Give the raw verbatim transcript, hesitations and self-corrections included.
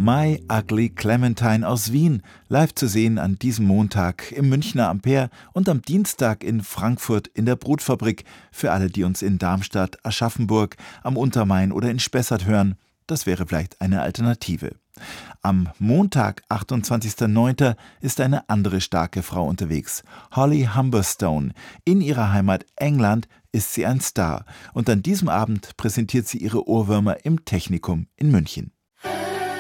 My Ugly Clementine aus Wien, live zu sehen an diesem Montag im Münchner Ampere und am Dienstag in Frankfurt in der Brotfabrik. Für alle, die uns in Darmstadt, Aschaffenburg, am Untermain oder in Spessart hören, das wäre vielleicht eine Alternative. Am Montag, achtundzwanzigster neunter ist eine andere starke Frau unterwegs, Holly Humberstone. In ihrer Heimat England ist sie ein Star und an diesem Abend präsentiert sie ihre Ohrwürmer im Technikum in München.